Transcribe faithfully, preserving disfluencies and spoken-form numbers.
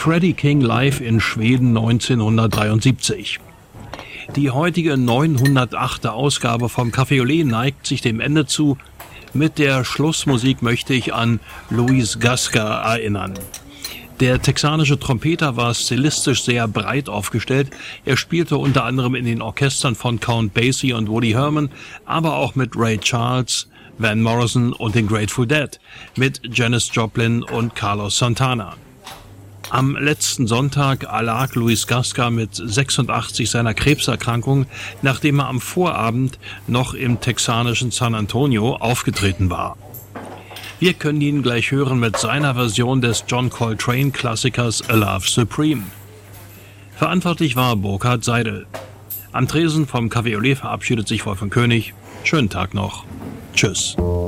Freddie King live in Schweden neunzehnhundertdreiundsiebzig. Die heutige neunhundertachte Ausgabe vom Café Olé neigt sich dem Ende zu. Mit der Schlussmusik möchte ich an Louis Gaska erinnern. Der texanische Trompeter war stilistisch sehr breit aufgestellt. Er spielte unter anderem in den Orchestern von Count Basie und Woody Herman, aber auch mit Ray Charles, Van Morrison und den Grateful Dead, mit Janis Joplin und Carlos Santana. Am letzten Sonntag erlag Louis Gaska mit sechsundachtzig seiner Krebserkrankung, nachdem er am Vorabend noch im texanischen San Antonio aufgetreten war. Wir können ihn gleich hören mit seiner Version des John Coltrane-Klassikers A Love Supreme. Verantwortlich war Burkhard Seidel. Am Tresen vom Café Olé verabschiedet sich Wolfgang König. Schönen Tag noch. Tschüss.